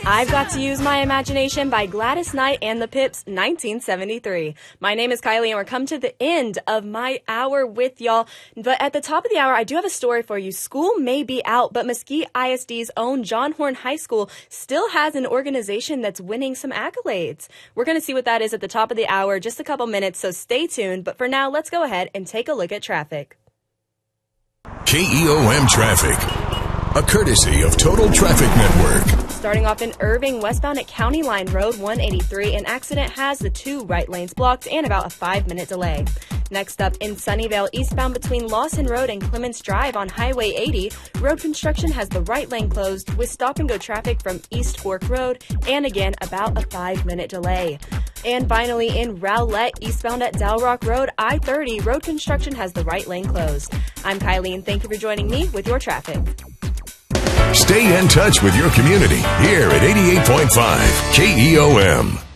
I've Got to Use My Imagination by Gladys Knight and the Pips, 1973. My name is Kylie, and we're come to the end of my hour with y'all. But at the top of the hour, I do have a story for you. School may be out, but Mesquite ISD's own John Horn High School still has an organization that's winning some accolades. We're going to see what that is at the top of the hour, just a couple minutes, so stay tuned. But for now, let's go ahead and take a look at traffic. KEOM Traffic, a courtesy of Total Traffic Network. Starting off in Irving, westbound at County Line Road 183, an accident has the 2 right lanes blocked and about a 5-minute delay. Next up, in Sunnyvale, eastbound between Lawson Road and Clements Drive on Highway 80, road construction has the right lane closed with stop-and-go traffic from East Fork Road and, again, about a 5-minute delay. And finally, in Rowlett, eastbound at Dalrock Road, I-30, road construction has the right lane closed. I'm Kylie, and thank you for joining me with your traffic. Stay in touch with your community here at 88.5 KEOM.